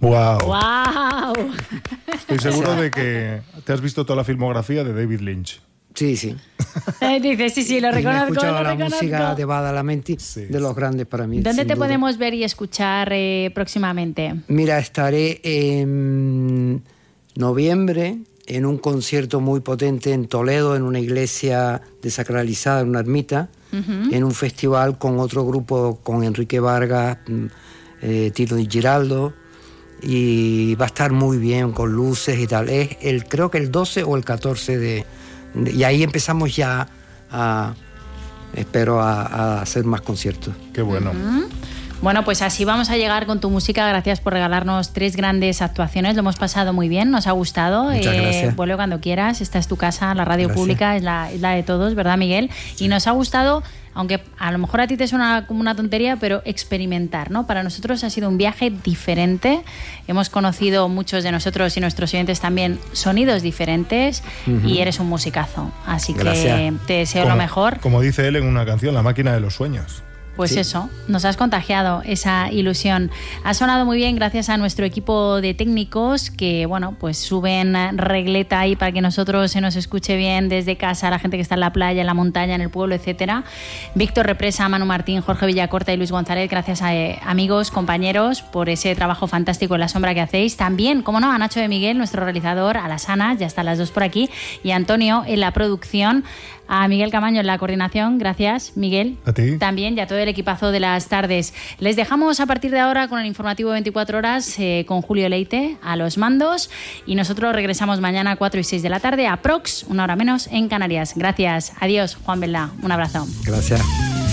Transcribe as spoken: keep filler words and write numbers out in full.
¡Wow! ¡Wow! Estoy seguro de que te has visto toda la filmografía de David Lynch. Sí, sí. Eh, dice, sí, sí, lo Y me he reconozco. escuchado lo la reconozco. música de Badalamenti, Sí, de los grandes para mí. ¿Dónde sin te duda. podemos ver y escuchar eh, próximamente? Mira, estaré en noviembre en un concierto muy potente en Toledo, en una iglesia desacralizada, en una ermita, uh-huh. en un festival con otro grupo, con Enrique Vargas, eh, Tito Di Giraldo, y va a estar muy bien, con luces y tal. Es el, creo que el doce o el catorce de... de y ahí empezamos ya a... espero a, a hacer más conciertos. Qué bueno. Uh-huh. Bueno, pues así vamos a llegar con tu música. Gracias por regalarnos tres grandes actuaciones. Lo hemos pasado muy bien, nos ha gustado. Muchas eh, gracias. Vuelve cuando quieras. Esta es tu casa, la radio Gracias. pública es la, es la de todos, ¿verdad, Miguel? Sí. Y nos ha gustado, aunque a lo mejor a ti te suena como una tontería, pero experimentar, ¿no? Para nosotros ha sido un viaje diferente. Hemos conocido muchos de nosotros y nuestros oyentes también sonidos diferentes, uh-huh. y eres un musicazo. Así Gracias. que te deseo como, lo mejor. Como dice él en una canción, La máquina de los sueños. Pues sí. eso, nos has contagiado esa ilusión. Ha sonado muy bien gracias a nuestro equipo de técnicos que, bueno, pues suben regleta ahí para que nosotros se nos escuche bien desde casa, la gente que está en la playa, en la montaña, en el pueblo, etcétera. Víctor Represa, Manu Martín, Jorge Villacorta y Luis González, gracias a eh, amigos, compañeros, por ese trabajo fantástico en la sombra que hacéis. También, como no, a Nacho de Miguel, nuestro realizador, a las Ana, ya están las dos por aquí, y a Antonio en la producción. A Miguel Camaño en la coordinación, gracias Miguel. A ti. También y a todo el equipazo de las tardes. Les dejamos a partir de ahora con el informativo veinticuatro horas eh, con Julio Leite a los mandos y nosotros regresamos mañana a cuatro y seis de la tarde, aprox, una hora menos en Canarias. Gracias, adiós Juan Belda, un abrazo. Gracias.